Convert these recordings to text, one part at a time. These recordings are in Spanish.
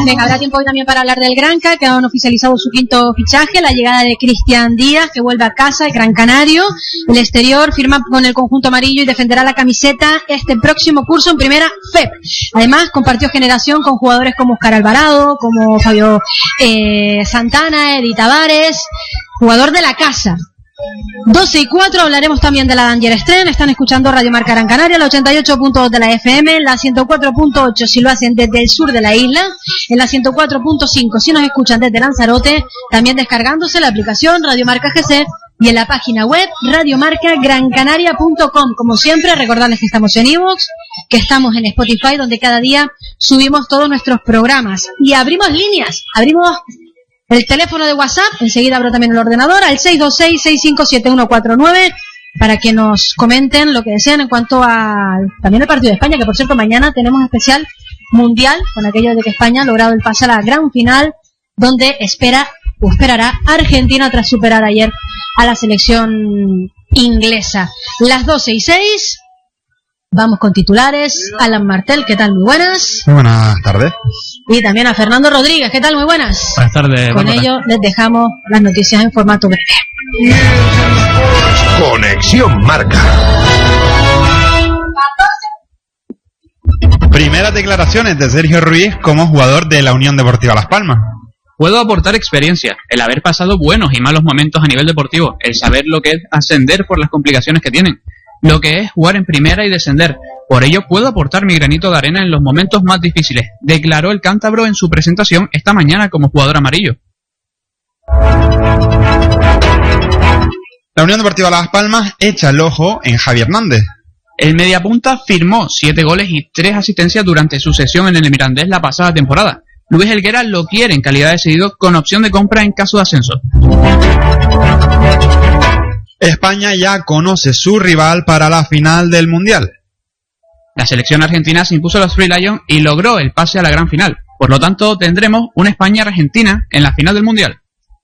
Venga, habrá tiempo hoy también para hablar del Granca, que han oficializado su quinto fichaje, la llegada de Cristian Díaz, que vuelve a casa, el Gran Canario. El exterior firma con el conjunto amarillo y defenderá la camiseta este próximo curso en primera FEP. Además, compartió generación con jugadores como Óscar Alvarado, como Fabio Santana, Edi Tavares, jugador de la casa. 12:04, hablaremos también de la Danger Estrella. Están escuchando Radio Marca Gran Canaria, la 88.2 de la FM, la 104.8 si lo hacen desde el sur de la isla, en la 104.5 si nos escuchan desde Lanzarote, también descargándose la aplicación Radio Marca GC y en la página web radiomarcagrancanaria.com. Como siempre, recordarles que estamos en iVoox, que estamos en Spotify, donde cada día subimos todos nuestros programas. Y abrimos líneas, abrimos el teléfono de WhatsApp, enseguida abro también el ordenador, al 626-657149, para que nos comenten lo que desean en cuanto a también el partido de España, que por cierto mañana tenemos especial mundial, con aquello de que España ha logrado el pase a la gran final, donde esperará Argentina tras superar ayer a la selección inglesa. Las 12:06, vamos con titulares. Alan Martel, ¿qué tal? Muy buenas. Muy buenas tardes. Y también a Fernando Rodríguez, ¿qué tal? Muy buenas. Buenas tardes. Con ello les dejamos las noticias en formato breve. Conexión Marca. Primeras declaraciones de Sergio Ruiz como jugador de la Unión Deportiva Las Palmas. Puedo aportar experiencia, el haber pasado buenos y malos momentos a nivel deportivo, el saber lo que es ascender por las complicaciones que tienen, lo que es jugar en primera y descender. Por ello puedo aportar mi granito de arena en los momentos más difíciles, declaró el cántabro en su presentación esta mañana como jugador amarillo. La Unión Deportiva Las Palmas echa el ojo en Javi Hernández. El mediapunta firmó 7 goles y 3 asistencias durante su sesión en el Mirandés la pasada temporada. Luis Helguera lo quiere en calidad de cedido con opción de compra en caso de ascenso. España ya conoce su rival para la final del Mundial. La selección argentina se impuso a los Free Lions y logró el pase a la gran final. Por lo tanto, tendremos una España-Argentina en la final del Mundial.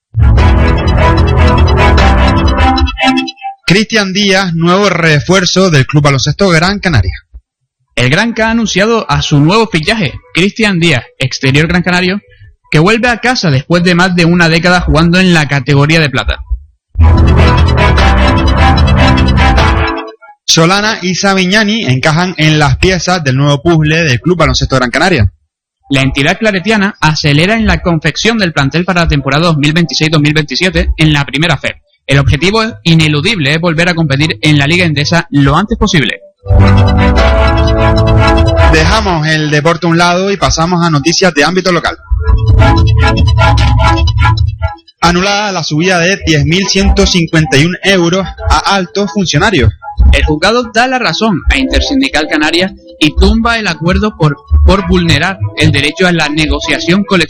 Cristian Díaz, nuevo refuerzo del Club Baloncesto Gran Canaria. El Granca ha anunciado a su nuevo fichaje, Cristian Díaz, exterior gran canario, que vuelve a casa después de más de una década jugando en la categoría de plata. Solana y Savignani encajan en las piezas del nuevo puzzle del Club Baloncesto Gran Canaria. La entidad claretiana acelera en la confección del plantel para la temporada 2026-2027 en la primera FEP. El objetivo ineludible es volver a competir en la Liga Endesa lo antes posible. Dejamos el deporte a un lado y pasamos a noticias de ámbito local. Anulada la subida de 10.151 euros a altos funcionarios. El juzgado da la razón a Intersindical Canarias y tumba el acuerdo por vulnerar el derecho a la negociación colectiva.